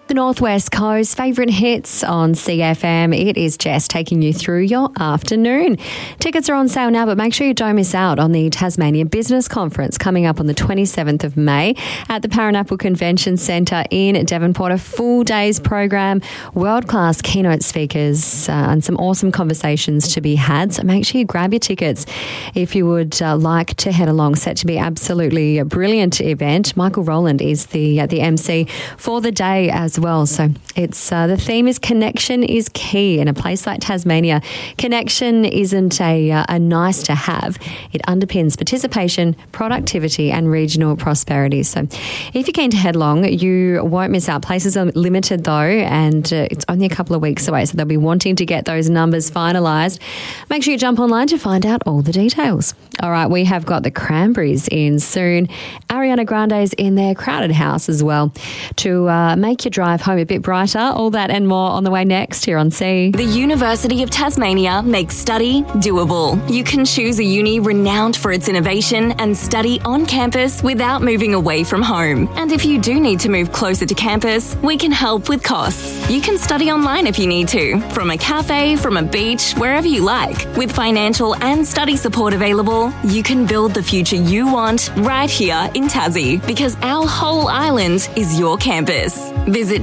The Northwest Coast favourite hits on CFM. It is Jess taking you through your afternoon. Tickets are on sale now, but make sure you don't miss out on the Tasmania Business Conference coming up on the 27th of May at the Paranapu Convention Centre in Devonport. A full day's program, world-class keynote speakers and some awesome conversations to be had. So make sure you grab your tickets if you would like to head along. Set to be absolutely a brilliant event. Michael Rowland is the MC for the day as well. So it's the theme is connection is key in a place like Tasmania. Connection isn't a nice to have. It underpins participation, productivity and regional prosperity. So if you're keen to head along, you won't miss out. Places are limited though, and it's only a couple of weeks away, so they'll be wanting to get those numbers finalised. Make sure you jump online to find out all the details. All right, we have got the Cranberries in soon. Ariana Grande's in their Crowded House as well to make your drive home a bit brighter. All that and more on the way next here on C. The University of Tasmania makes study doable. You can choose a uni renowned for its innovation and study on campus without moving away from home. And if you do need to move closer to campus, we can help with costs. You can study online if you need to, from a cafe, from a beach, wherever you like. With financial and study support available, you can build the future you want right here in Tassie, because our whole island is your campus. Visit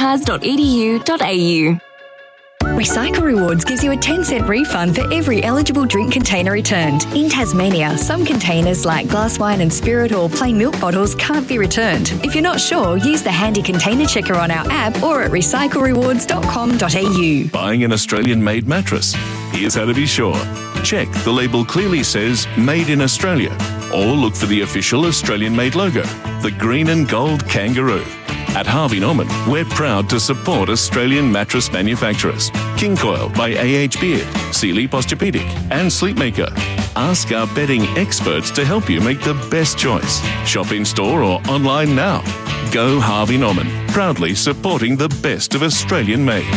utas.edu.au. Recycle Rewards gives you a 10-cent refund for every eligible drink container returned. In Tasmania, some containers like glass wine and spirit or plain milk bottles can't be returned. If you're not sure, use the handy container checker on our app or at recyclerewards.com.au. Buying an Australian-made mattress? Here's how to be sure. Check the label clearly says Made in Australia, or look for the official Australian-made logo, the green and gold kangaroo. At Harvey Norman, we're proud to support Australian mattress manufacturers. King Coil by AH Beard, Sealy Posturepedic and Sleepmaker. Ask our bedding experts to help you make the best choice. Shop in store or online now. Go Harvey Norman, proudly supporting the best of Australian made.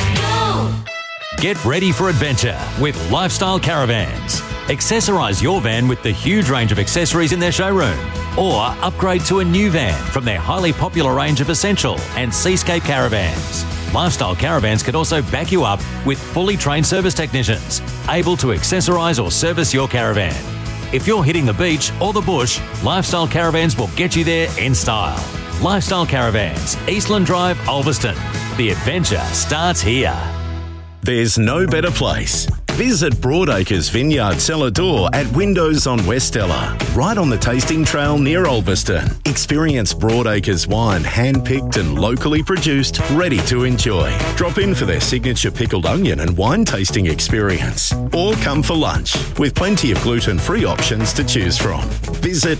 Get ready for adventure with Lifestyle Caravans. Accessorise your van with the huge range of accessories in their showroom, or upgrade to a new van from their highly popular range of Essential and Seascape caravans. Lifestyle Caravans can also back you up with fully trained service technicians, able to accessorise or service your caravan. If you're hitting the beach or the bush, Lifestyle Caravans will get you there in style. Lifestyle Caravans, Eastland Drive, Ulverston. The adventure starts here. There's no better place. Visit Broadacres Vineyard Cellar Door at Windows on Westella, right on the tasting trail near Ulverston. Experience Broadacres wine, hand-picked and locally produced, ready to enjoy. Drop in for their signature pickled onion and wine tasting experience. Or come for lunch, with plenty of gluten-free options to choose from. Visit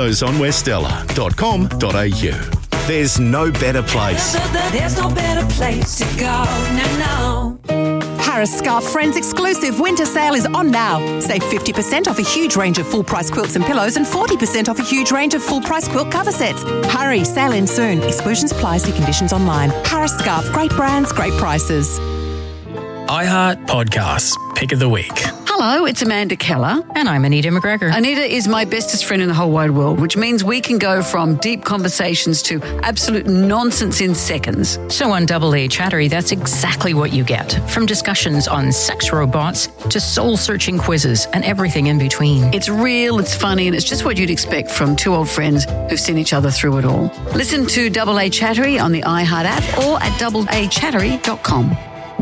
windowsonwestella.com.au. There's no better place. There's no better place to go. No. Harris Scarf Friends exclusive winter sale is on now. Save 50% off a huge range of full-price quilts and pillows and 40% off a huge range of full-price quilt cover sets. Hurry, sale ends soon. Exclusions apply, see conditions online. Harris Scarf, great brands, great prices. iHeart Podcasts, Pick of the Week. Hello, it's Amanda Keller. And I'm Anita McGregor. Anita is my bestest friend in the whole wide world, which means we can go from deep conversations to absolute nonsense in seconds. So on Double A Chattery, that's exactly what you get. From discussions on sex robots to soul-searching quizzes and everything in between. It's real, it's funny, and it's just what you'd expect from two old friends who've seen each other through it all. Listen to Double A Chattery on the iHeart app or at doubleachattery.com.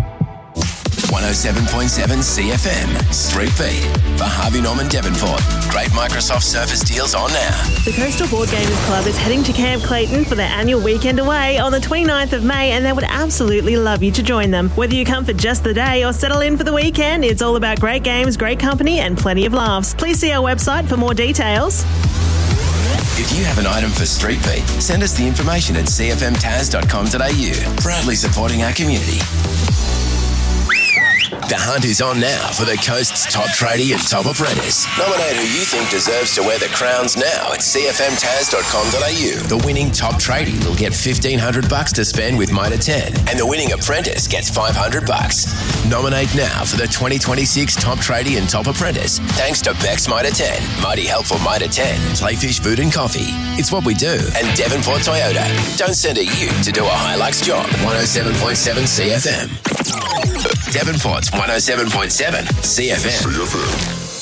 107.7 CFM, Street Beat for Harvey Norman Devonport. Great Microsoft Surface deals on now. The Coastal Board Gamers Club is heading to Camp Clayton for their annual weekend away on the 29th of May, and they would absolutely love you to join them. Whether you come for just the day or settle in for the weekend, it's all about great games, great company and plenty of laughs. Please see our website for more details. If you have an item for Street Beat, send us the information at cfmtas.com.au. Proudly supporting our community. The hunt is on now for the coast's top tradie and top apprentice. Nominate who you think deserves to wear the crowns now at cfmtas.com.au. The winning top tradie will get $1,500 to spend with Mitre 10, and the winning apprentice gets $500. Nominate now for the 2026 top tradie and top apprentice, thanks to Beck's Mitre 10, Mighty Helpful Mitre 10, Playfish Food and Coffee. It's what we do. And Devonport Toyota. Don't send a ute to do a Hilux job. 107.7 CFM. Devonport's 107.7 CFM.